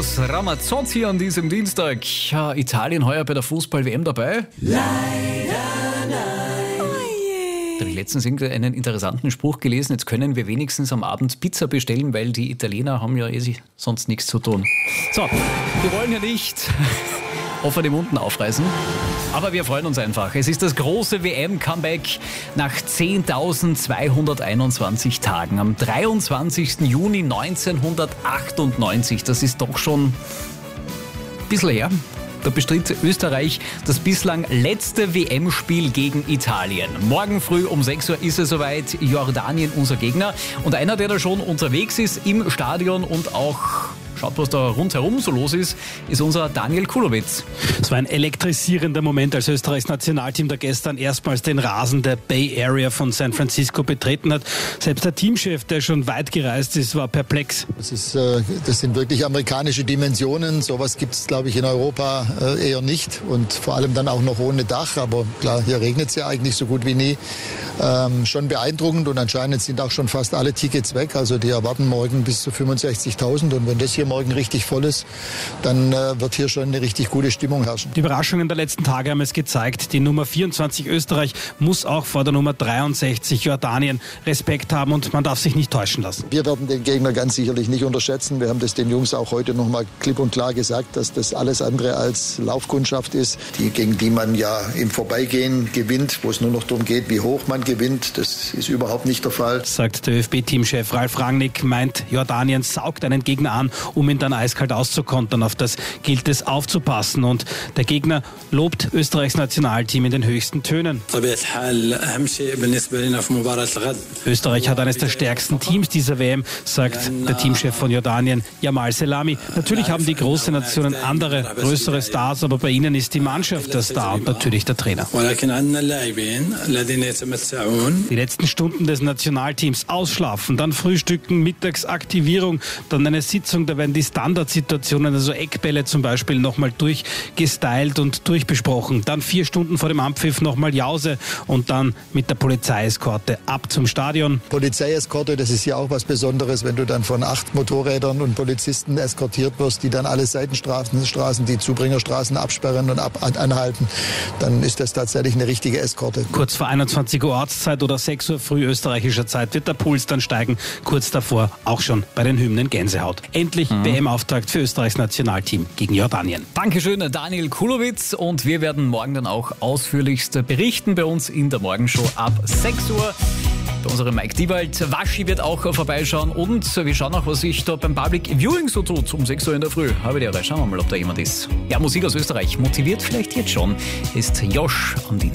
Eros Ramazzotti an diesem Dienstag. Ja, Italien heuer bei der Fußball-WM dabei? Leider nein. Da habe ich letztens einen interessanten Spruch gelesen, jetzt können wir wenigstens am Abend Pizza bestellen, weil die Italiener haben ja sonst nichts zu tun. So, wir wollen ja nicht offene Munden aufreißen, aber wir freuen uns einfach. Es ist das große WM-Comeback nach 10.221 Tagen am 23. Juni 1998. Das ist doch schon ein bisschen her. Da bestritt Österreich das bislang letzte WM-Spiel gegen Italien. Morgen früh um 6 Uhr ist es soweit. Jordanien unser Gegner. Und einer, der da schon unterwegs ist im Stadion und auch schaut, was da rundherum so los ist, ist unser Daniel Kulowitz. Es war ein elektrisierender Moment, als Österreichs Nationalteam da gestern erstmals den Rasen der Bay Area von San Francisco betreten hat. Selbst der Teamchef, der schon weit gereist ist, war perplex. Das sind wirklich amerikanische Dimensionen. Sowas gibt es, glaube ich, in Europa eher nicht. Und vor allem dann auch noch ohne Dach. Aber klar, hier regnet es ja eigentlich so gut wie nie. Schon beeindruckend und anscheinend sind auch schon fast alle Tickets weg. Also die erwarten morgen bis zu 65.000. Und wenn das hier morgen richtig voll ist, dann wird hier schon eine richtig gute Stimmung herrschen. Die Überraschungen der letzten Tage haben es gezeigt. Die Nummer 24 Österreich muss auch vor der Nummer 63 Jordanien Respekt haben und man darf sich nicht täuschen lassen. Wir werden den Gegner ganz sicherlich nicht unterschätzen. Wir haben das den Jungs auch heute noch mal klipp und klar gesagt, dass das alles andere als Laufkundschaft ist, gegen die man ja im Vorbeigehen gewinnt, wo es nur noch darum geht, wie hoch man gewinnt. Das ist überhaupt nicht der Fall. Sagt der ÖFB-Teamchef Ralf Rangnick, meint, Jordanien saugt einen Gegner an, um ihn dann eiskalt auszukontern. Auf das gilt es aufzupassen. Und der Gegner lobt Österreichs Nationalteam in den höchsten Tönen. Österreich hat eines der stärksten Teams dieser WM, sagt der Teamchef von Jordanien, Jamal Selami. Natürlich haben die großen Nationen andere, größere Stars, aber bei ihnen ist die Mannschaft der Star und natürlich der Trainer. Die letzten Stunden des Nationalteams ausschlafen, dann Frühstücken, Mittagsaktivierung, dann eine Sitzung, da werden die Standardsituationen, also Eckbälle zum Beispiel, nochmal durchgestylt und durchbesprochen. Dann 4 Stunden vor dem Anpfiff nochmal Jause und dann mit der Polizeieskorte ab zum Stadion. Polizeieskorte, das ist ja auch was Besonderes, wenn du dann von 8 Motorrädern und Polizisten eskortiert wirst, die dann alle Seitenstraßen, die Zubringerstraßen absperren und anhalten, dann ist das tatsächlich eine richtige Eskorte. Kurz vor 21 Uhr Ortszeit oder 6 Uhr früh österreichischer Zeit wird der Puls dann steigen. Kurz davor auch schon bei den Hymnen Gänsehaut. Endlich WM-Auftakt für Österreichs Nationalteam gegen Jordanien. Dankeschön, Daniel Kulowitz. Und wir werden morgen dann auch ausführlichst berichten bei uns in der Morgenshow ab 6 Uhr. Bei unserem Mike Diewald. Waschi wird auch vorbeischauen und wir schauen auch, was sich da beim Public Viewing so tut. Um 6 Uhr in der Früh. Habe die Ehre. Schauen wir mal, ob da jemand ist. Ja, Musik aus Österreich motiviert vielleicht jetzt schon. Ist Josh am Dienstag.